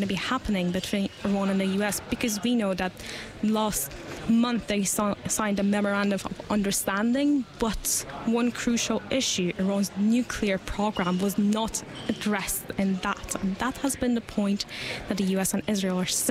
to be happening between Iran and the US, because we know that last month they signed a memorandum of understanding, but one crucial issue, Iran's nuclear program, was not addressed in that, and that has been the point that the US and Israel are